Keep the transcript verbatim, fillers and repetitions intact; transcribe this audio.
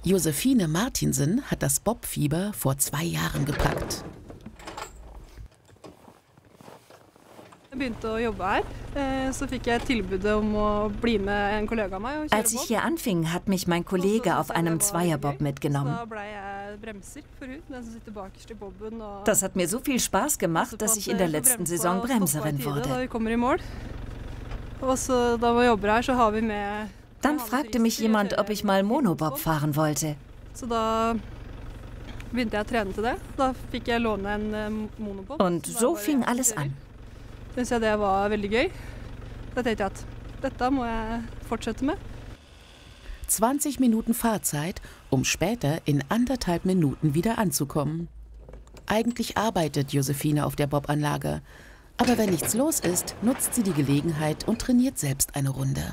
Josephine Martinsen hat das Bobfieber vor zwei Jahren gepackt. Als ich hier anfing, hat mich mein Kollege auf einem Zweierbob mitgenommen. Das hat mir so viel Spaß gemacht, dass ich in der letzten Saison Bremserin wurde. Dann fragte mich jemand, ob ich mal Monobob fahren wollte. Und so fing alles an. zwanzig Minuten Fahrzeit, um später in anderthalb Minuten wieder anzukommen. Eigentlich arbeitet Josephine auf der Bobanlage. Aber wenn nichts los ist, nutzt sie die Gelegenheit und trainiert selbst eine Runde.